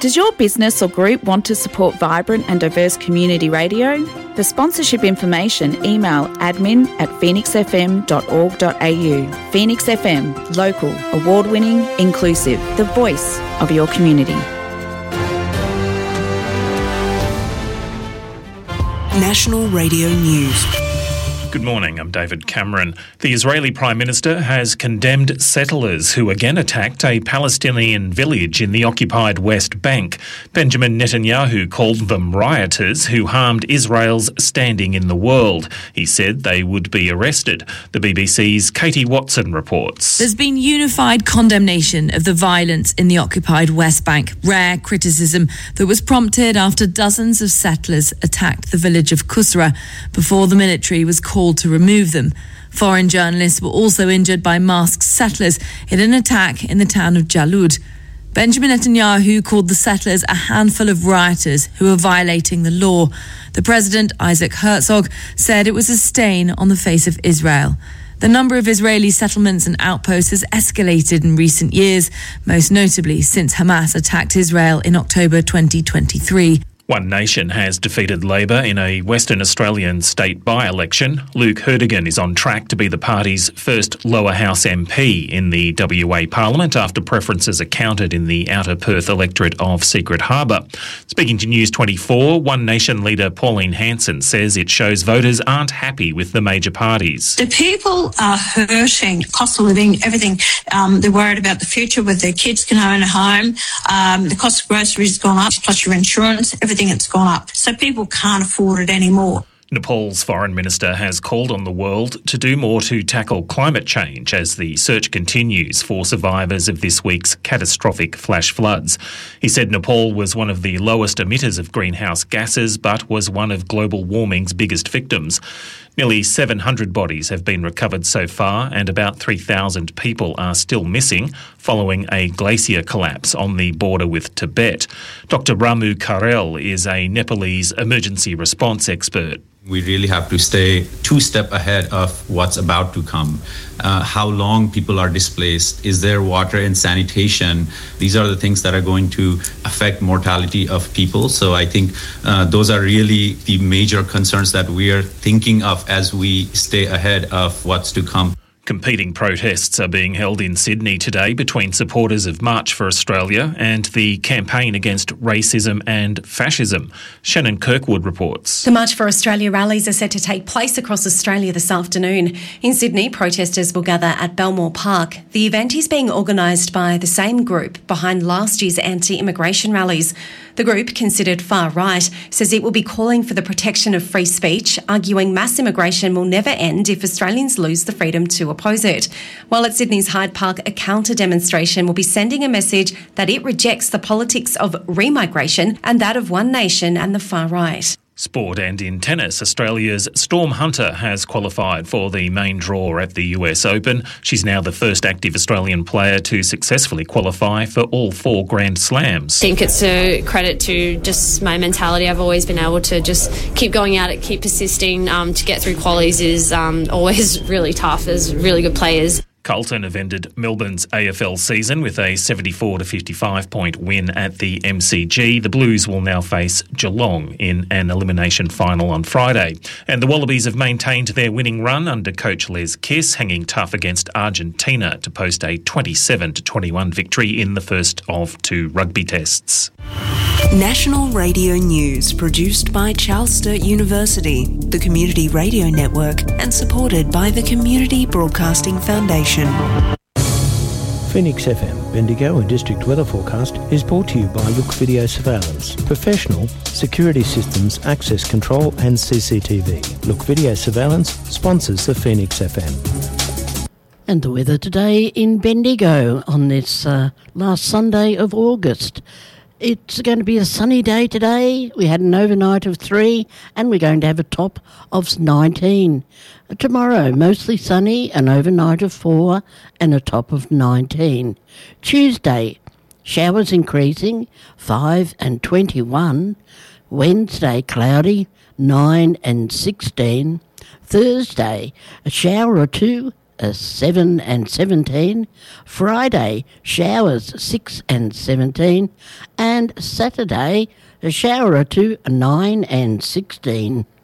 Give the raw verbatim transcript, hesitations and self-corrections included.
Does your business or group want to support vibrant and diverse community radio? For sponsorship information, email admin at phoenix f m dot org dot a u. Phoenix F M, local, award-winning, inclusive, the voice of your community. National Radio News. Good morning, I'm David Cameron. The Israeli Prime Minister has condemned settlers who again attacked a Palestinian village in the occupied West Bank. Benjamin Netanyahu called them rioters who harmed Israel's standing in the world. He said they would be arrested. The B B C's Katie Watson reports. There's been unified condemnation of the violence in the occupied West Bank. Rare criticism that was prompted after dozens of settlers attacked the village of Kusra before the military was called to remove them. Foreign journalists were also injured by masked settlers in an attack in the town of Jalud. Benjamin Netanyahu called the settlers a handful of rioters who are violating the law. The president, Isaac Herzog, said it was a stain on the face of Israel. The number of Israeli settlements and outposts has escalated in recent years, most notably since Hamas attacked Israel in October twenty twenty-three. One Nation has defeated Labor in a Western Australian state by-election. Luke Herdigan is on track to be the party's first lower house M P in the W A Parliament after preferences are counted in the outer Perth electorate of Secret Harbour. Speaking to News twenty-four, One Nation leader Pauline Hanson says it shows voters aren't happy with the major parties. The people are hurting, cost of living, everything. Um, they're worried about the future, whether their kids can own a home. Um, the cost of groceries has gone up, plus your insurance, everything. It's gone up. So people can't afford it anymore. Nepal's foreign minister has called on the world to do more to tackle climate change as the search continues for survivors of this week's catastrophic flash floods. He said Nepal was one of the lowest emitters of greenhouse gases, but was one of global warming's biggest victims. Nearly seven hundred bodies have been recovered so far, and about three thousand people are still missing following a glacier collapse on the border with Tibet. Doctor Ramu Karel is a Nepalese emergency response expert. We really have to stay two steps ahead of what's about to come. Uh, how long people are displaced, is there water and sanitation? These are the things that are going to affect mortality of people. So I think uh, those are really the major concerns that we are thinking of as we stay ahead of what's to come. Competing protests are being held in Sydney today between supporters of March for Australia and the campaign against racism and fascism. Shannon Kirkwood reports. The March for Australia rallies are set to take place across Australia this afternoon. In Sydney, protesters will gather at Belmore Park. The event is being organised by the same group behind last year's anti-immigration rallies. The group, considered far-right, says it will be calling for the protection of free speech, arguing mass immigration will never end if Australians lose the freedom to oppose it. While at Sydney's Hyde Park, a counter-demonstration will be sending a message that it rejects the politics of remigration and that of One Nation and the far-right. Sport and in tennis, Australia's Storm Hunter has qualified for the main draw at the U S Open. She's now the first active Australian player to successfully qualify for all four Grand Slams. I think it's a credit to just my mentality. I've always been able to just keep going at it, keep persisting. Um, to get through qualies is um, always really tough. There's really good players. Carlton have ended Melbourne's A F L season with a seventy-four to fifty-five point win at the M C G. The Blues will now face Geelong in an elimination final on Friday. And the Wallabies have maintained their winning run under coach Les Kiss, hanging tough against Argentina to post a twenty-seven to twenty-one victory in the first of two rugby tests. National Radio News, produced by Charles Sturt University, the Community Radio Network, and supported by the Community Broadcasting Foundation. Phoenix F M, Bendigo and District Weather Forecast is brought to you by Look Video Surveillance. Professional security systems, access control and C C T V. Look Video Surveillance sponsors the Phoenix F M. And the weather today in Bendigo on this uh, last Sunday of August. It's going to be a sunny day today. We had an overnight of three and we're going to have a top of nineteen. Tomorrow, mostly sunny, an overnight of four and a top of nineteen. Tuesday, showers increasing, five and twenty-one. Wednesday, cloudy, nine and sixteen. Thursday, a shower or two, uh, seven and seventeen. Friday, showers six and seventeen. And Saturday, a shower or two, nine and sixteen.